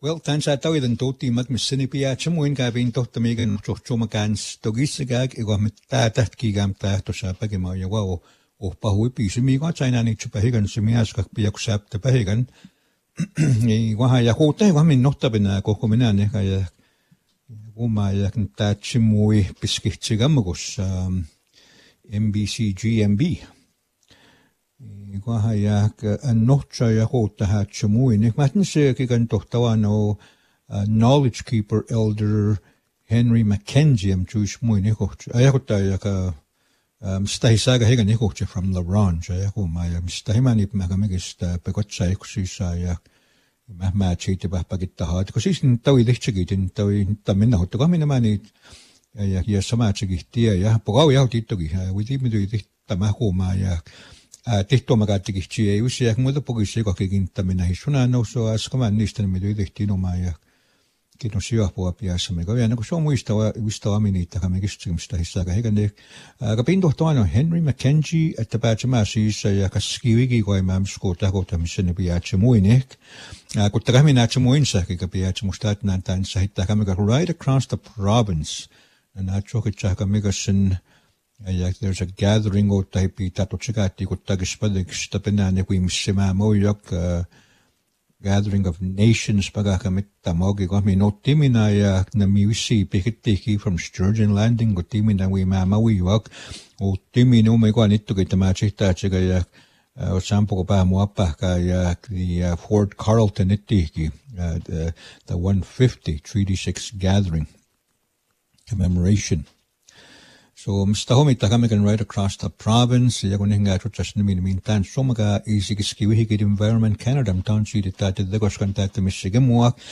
Well, thanks at all den tot iemand met sinipia chamuin ka bin tot megen chomagans togisagag ego mit tat kigam ta to sapa ke ma yawa o pahui pi simi ko china ni chupahigan simias ka piak sap te pahigan e wa ya ko te wa min notta bena ko komina ne ka ya uma ya ta chimui piskichigamos MBC GMB Igual ya noche ya hota ha chumui ni matin se ki gan tohtawa no knowledge keeper elder Henry Mackenzie am chush mui ni hoch ya hota ya ka stahisaga hega ni hoch from the ranch ya ko ma ya stahimani magamegista pekotsa ikusa ya ma chite ba pagitta ha ko sin tawi lechigin tawi taminna hota ko minamani ya samachigihtia ya pogau ya titogi widi mi do tamaho ma ya tehto magatigichi e usiak muda pogisi ko kegin tamina hisuna no so askama nistan me do destino maya que no sia po apiasa me go ya no so muistawa minita ka megistim sta hisaga hegane kapindo toano Henry Mackenzie at the Bachamasi sa ya kaskiwigi ko imam skota ko tamisen bi achemuinek ko tagamina achemuin sa ke kapiach mustat nan tan sa hitta ka mega right across the province and acho ke chaka megasin there's a gathering o taipi tato chikati ko tagispadik stapenane ko imsema moyak gathering of nations paga kamit tamogi ko mi notimina ya na miwisi pikitiki from Sturgeon Landing ko timina wi mama wi wak o timino me ko anito kita machita chiga ya o sampo ko pa mo apa ka ya the Fort Carlton itiki the 150 Treaty 6 gathering commemoration. So mstahomi tagamegan right across the province ya kuninga chuchas ni mintan somaga isigiskiwi higit Environment Canada mtanchi ditata degos kanta michigan